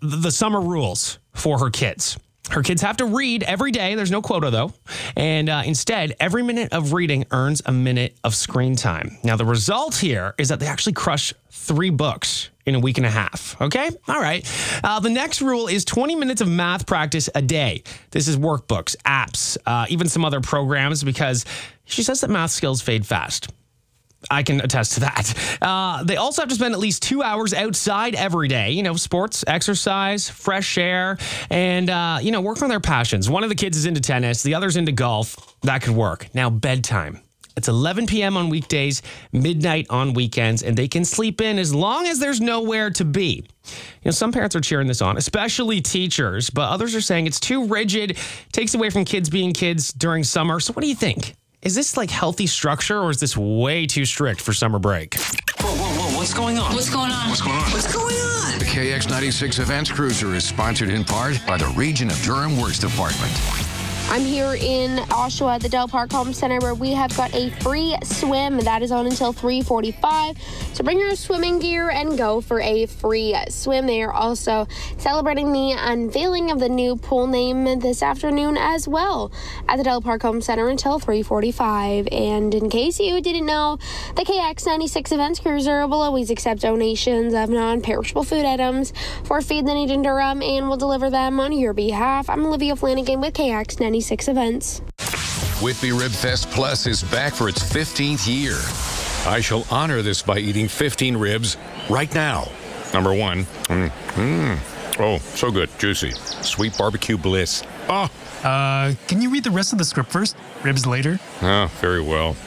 the summer rules for her kids. Her kids have to read every day. There's no quota, though. And instead, every minute of reading earns a minute of screen time. Now, the result here is that they actually crush 3 books in a week and a half. Okay? All right. The next rule is 20 minutes of math practice a day. This is workbooks, apps, even some other programs, because she says that math skills fade fast. I can attest to that. They also have to spend at least 2 hours outside every day. You know, sports, exercise, fresh air, and, work on their passions. One of the kids is into tennis. The other's into golf. That could work. Now, bedtime. It's 11 p.m. on weekdays, midnight on weekends, and they can sleep in as long as there's nowhere to be. You know, some parents are cheering this on, especially teachers, but others are saying it's too rigid, takes away from kids being kids during summer. So what do you think? Is this like healthy structure, or is this way too strict for summer break? Whoa, what's going on? What's going on? What's going on? What's going on? The KX96 Events Cruiser is sponsored in part by the Region of Durham Works Department. I'm here in Oshawa at the Dell Park Home Center, where we have got a free swim that is on until 3:45. So bring your swimming gear and go for a free swim. They are also celebrating the unveiling of the new pool name this afternoon as well at the Dell Park Home Center until 3:45. And in case you didn't know, the KX96 Events Cruiser will always accept donations of non-perishable food items for Feed the Need in Durham and will deliver them on your behalf. I'm Olivia Flanagan with KX96 Events. Whitby Rib Fest Plus is back for its 15th year. I shall honor this by eating 15 ribs right now. Number 1. Oh, so good. Juicy. Sweet barbecue bliss. Oh. Can you read the rest of the script first? Ribs later? Oh, very well.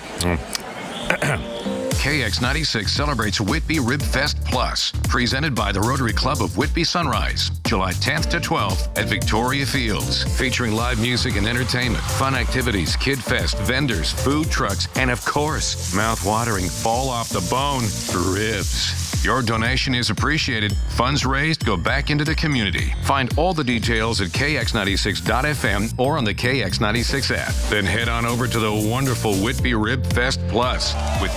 KX96 celebrates Whitby Rib Fest Plus, presented by the Rotary Club of Whitby Sunrise, July 10th to 12th at Victoria Fields, featuring live music and entertainment, fun activities, kid fest, vendors, food trucks, and of course, mouth-watering, fall off the bone ribs. Your donation is appreciated. Funds raised go back into the community. Find all the details at kx96.fm or on the KX96 app. Then head on over to the wonderful Whitby Rib Fest Plus with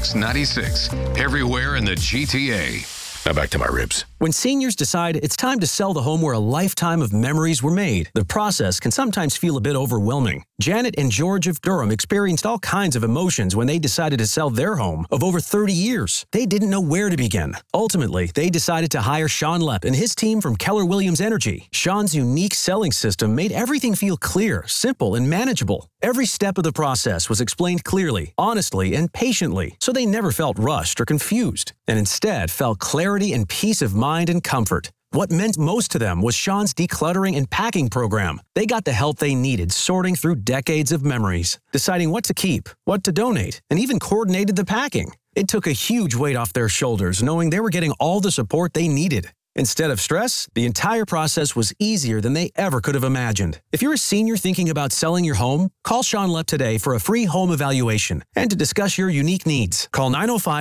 KX96, everywhere in the GTA. Now back to my ribs. When seniors decide it's time to sell the home where a lifetime of memories were made, the process can sometimes feel a bit overwhelming. Janet and George of Durham experienced all kinds of emotions when they decided to sell their home of over 30 years. They didn't know where to begin. Ultimately, they decided to hire Sean Lepp and his team from Keller Williams Energy. Sean's unique selling system made everything feel clear, simple, and manageable. Every step of the process was explained clearly, honestly, and patiently, so they never felt rushed or confused, and instead felt clarity and peace of mind and comfort. What meant most to them was Sean's decluttering and packing program. They got the help they needed sorting through decades of memories, deciding what to keep, what to donate, and even coordinated the packing. It took a huge weight off their shoulders knowing they were getting all the support they needed. Instead of stress, the entire process was easier than they ever could have imagined. If you're a senior thinking about selling your home, call Sean Lepp today for a free home evaluation and to discuss your unique needs. Call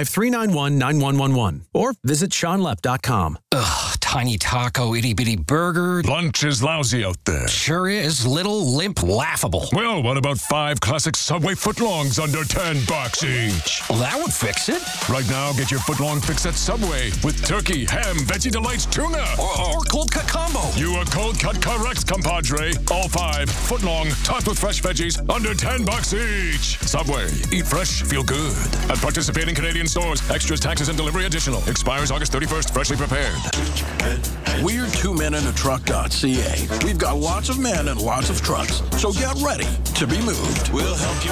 905-391-9111 or visit SeanLepp.com. Ugh, tiny taco, itty-bitty burger. Lunch is lousy out there. Sure is. Little, limp, laughable. Well, what about 5 classic Subway footlongs under $10 each? Well, that would fix it. Right now, get your footlong fix at Subway with turkey, ham, Veggie Delights, tuna. Or cold cut combo. You are cold cut correct, compadre. All 5 footlong, topped with fresh veggies, under $10 each. Subway. Eat fresh, feel good. At participating Canadian stores. Extras, taxes, and delivery additional. Expires August 31st. Freshly prepared. We're 2meninthatruck.ca. We've got lots of men and lots of trucks, so get ready to be moved. We'll help you.